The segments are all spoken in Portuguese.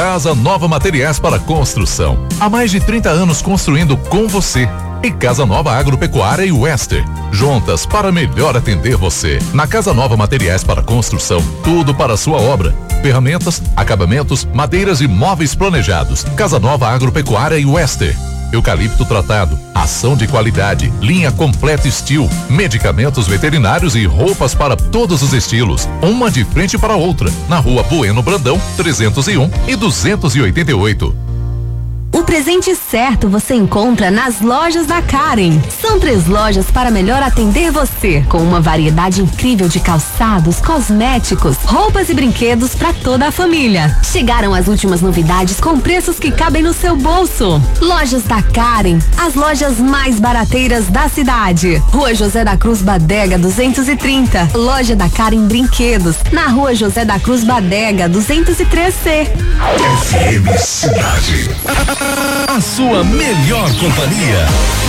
Casa Nova Materiais para Construção. Há mais de 30 anos construindo com você. E Casa Nova Agropecuária e Wester, juntas para melhor atender você. Na Casa Nova Materiais para Construção, tudo para a sua obra. Ferramentas, acabamentos, madeiras e móveis planejados. Casa Nova Agropecuária e Wester. Eucalipto tratado, ação de qualidade, linha completa Steel, medicamentos veterinários e roupas para todos os estilos. Uma de frente para a outra, na Rua Bueno Brandão, 301 e 288. O presente certo você encontra nas lojas da Karen. São 3 lojas para melhor atender você, com uma variedade incrível de calçados, cosméticos, roupas e brinquedos para toda a família. Chegaram as últimas novidades com preços que cabem no seu bolso. Lojas da Karen, as lojas mais barateiras da cidade. Rua José da Cruz Badega 230. Loja da Karen Brinquedos, na Rua José da Cruz Badega 203C. FM Cidade. A sua melhor companhia.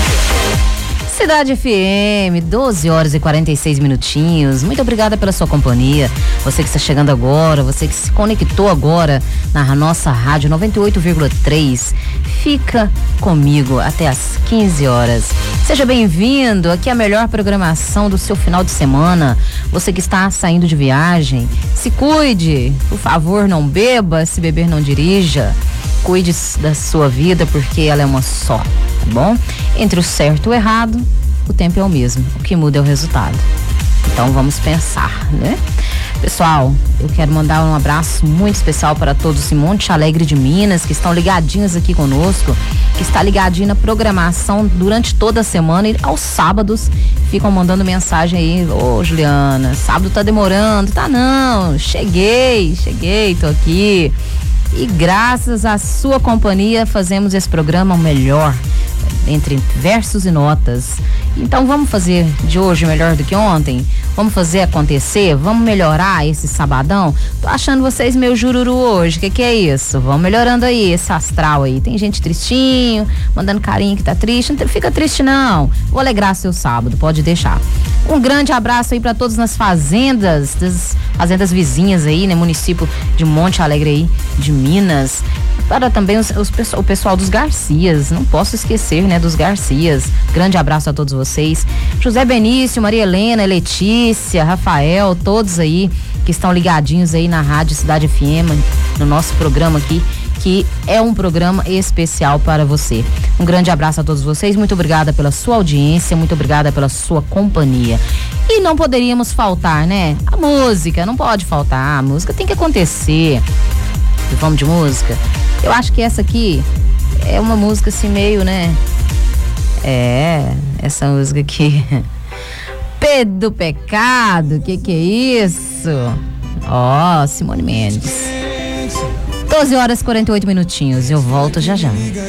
Cidade FM, 12 horas e 46 minutinhos. Muito obrigada pela sua companhia. Você que está chegando agora, você que se conectou agora na nossa rádio 98,3. Fica comigo até às 15 horas. Seja bem-vindo. Aqui é a melhor programação do seu final de semana. Você que está saindo de viagem, se cuide. Por favor, não beba. Se beber, não dirija. Cuide da sua vida, porque ela é uma só, tá bom? Entre o certo e o errado, o tempo é o mesmo. O que muda é o resultado. Então vamos pensar, né? Pessoal, eu quero mandar um abraço muito especial para todos em Monte Alegre de Minas, que estão ligadinhos aqui conosco, que está ligadinho na programação durante toda a semana e aos sábados ficam mandando mensagem aí: ô Juliana, sábado tá demorando. Tá não, cheguei, tô aqui. E graças à sua companhia fazemos esse programa o melhor, entre versos e notas. Então vamos fazer de hoje melhor do que ontem? Vamos fazer acontecer? Vamos melhorar esse sabadão? Tô achando vocês meio jururu hoje, que é isso? Vamos melhorando aí esse astral aí. Tem gente tristinho, mandando carinho que tá triste. Não fica triste não, vou alegrar seu sábado, pode deixar. Um grande abraço aí para todos nas fazendas, das fazendas vizinhas aí, né? Município de Monte Alegre aí, de Minas. Para também o pessoal dos Garcias, não posso esquecer, né, dos Garcias. Grande abraço a todos vocês. José Benício, Maria Helena, Letícia, Rafael, todos aí que estão ligadinhos aí na Rádio Cidade FM, no nosso programa aqui, que é um programa especial para você. Um grande abraço a todos vocês, muito obrigada pela sua audiência, muito obrigada pela sua companhia. E não poderíamos faltar, né? A música, não pode faltar, a música tem que acontecer. E vamos de música? Eu acho que essa aqui é uma música assim meio, né? Essa música aqui. Pedro do Pecado, que é isso? Simone Mendes. 12 horas e 48 minutinhos, eu volto já já.